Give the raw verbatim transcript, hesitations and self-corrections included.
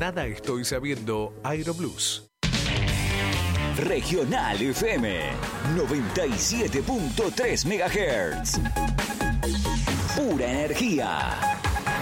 Nada estoy sabiendo, Aeroblues. Regional F M noventa y siete punto tres megahertz. Pura energía.